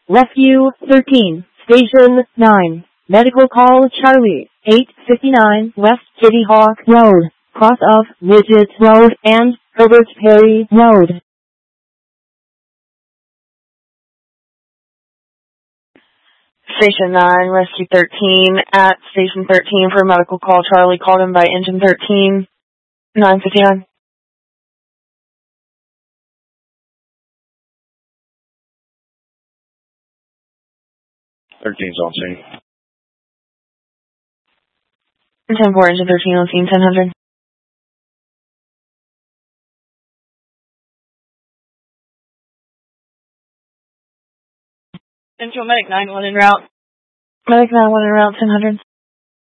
Rescue 13, Station 9. Medical call Charlie, 859 West Kitty Hawk Road, cross of Midget Road and Herbert Perry Road. Station 9, Rescue 13, at Station 13 for a medical call. Charlie called in by engine 13, 959. Thirteen's on scene. 10-4, engine 13 on scene, 1000. Central Medic 9-1 en route. Medic 9-1 en route, 1000.